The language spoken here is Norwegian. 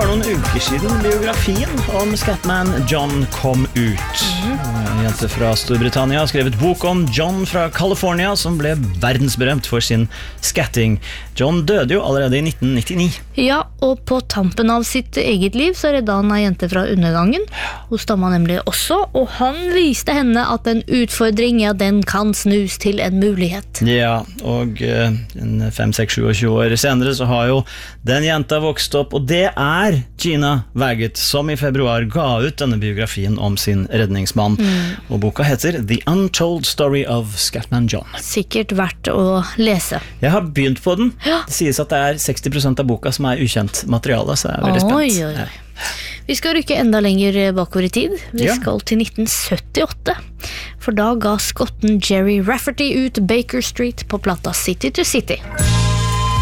noen uker siden biografien om Scatman John kom ut. En jente fra Storbritannia har skrevet bok om John fra California som ble verdensberømt for sin skatting. John døde jo allerede i 1999. Ja, og på tampen av sitt eget liv så redda han ei jente fra undergangen. Hun stamma nemlig også, og han viste henne at en utfordring, ja, den kan snus til en mulighet. Ja, og 5-6-27 år senere så har jo den jenta vokst opp, og det er Gina Waggett som i februar ga ut denne biografien om sin redningsmann. Og boka heter The Untold Story of Scatman John. Sikkert verdt å lese. Jeg har begynt på den. Ja. Det sies at det er 60% av boka som er ukjent materiale, så jeg er veldig spent. Oi. Vi skal rykke enda lenger bakover i tid. Vi skal til 1978. For da ga skotten Jerry Rafferty ut Baker Street på plata City to City.